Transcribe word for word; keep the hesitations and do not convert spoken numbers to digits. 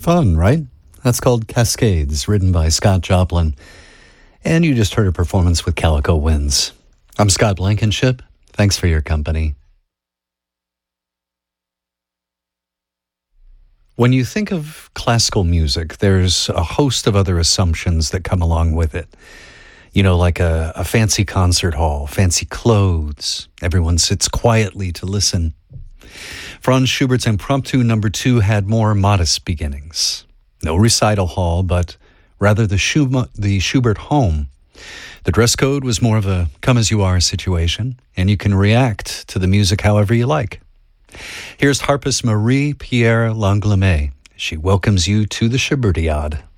Fun, right? That's called Cascades, written by Scott Joplin. And you just heard a performance with Calico Winds. I'm Scott Blankenship. Thanks for your company. When you think of classical music, there's a host of other assumptions that come along with it. You know, like a, a fancy concert hall, fancy clothes. Everyone sits quietly to listen. Franz Schubert's Impromptu Number Two had more modest beginnings. No recital hall, but rather the, Schub- the Schubert home. The dress code was more of a come-as-you-are situation, and you can react to the music however you like. Here's harpist Marie-Pierre Langlois. She welcomes you to the Schubertiade.